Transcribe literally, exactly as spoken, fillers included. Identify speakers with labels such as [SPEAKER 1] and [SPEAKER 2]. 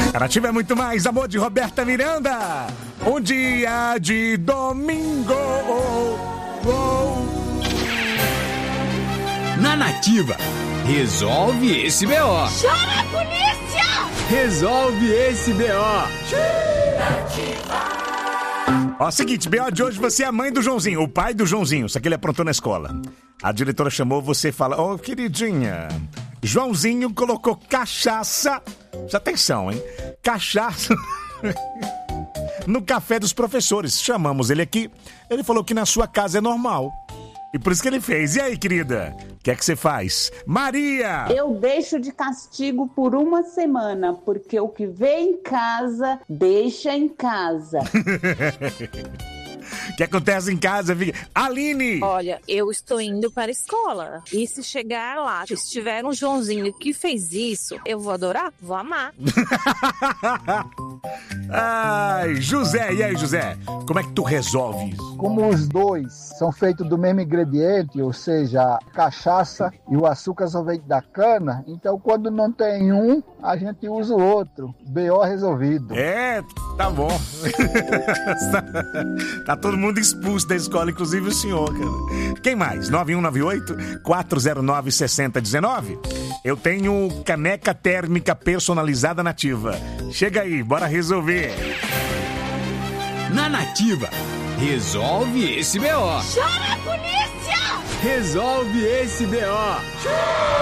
[SPEAKER 1] A Nativa é muito mais, amor de Roberta Miranda. Um dia de domingo. Oh, oh.
[SPEAKER 2] Na Nativa, resolve esse B O.
[SPEAKER 3] Chora, polícia!
[SPEAKER 2] Resolve esse B O.
[SPEAKER 1] Ó, seguinte, B O de hoje, você é a mãe do Joãozinho, o pai do Joãozinho, isso aqui ele aprontou na escola. A diretora chamou, você fala, ô, oh, queridinha, Joãozinho colocou cachaça, presta atenção, hein, cachaça no café dos professores. Chamamos ele aqui, ele falou que na sua casa é normal. E por isso que ele fez. E aí, querida? O que é que você faz? Maria!
[SPEAKER 4] Eu deixo de castigo por uma semana, porque o que vem em casa, deixa em casa.
[SPEAKER 1] O que acontece em casa, fica... Aline!
[SPEAKER 5] Olha, eu estou indo para a escola. E se chegar lá, se tiver um Joãozinho que fez isso, eu vou adorar? Vou amar.
[SPEAKER 1] Ai, José, e aí, José? Como é que tu resolve isso?
[SPEAKER 6] Como os dois são feitos do mesmo ingrediente, ou seja, a cachaça e o açúcar só vem da cana, então quando não tem um, a gente usa o outro. B O resolvido.
[SPEAKER 1] É, tá bom. Tá todo mundo expulso da escola, inclusive o senhor, cara. Quem mais? nove um nove oito, quatro zero nove, seis zero um nove. Eu tenho caneca térmica personalizada Nativa. Chega aí, bora resolver.
[SPEAKER 2] Na Nativa, resolve esse B O.
[SPEAKER 3] Chora, polícia!
[SPEAKER 2] Resolve esse B O.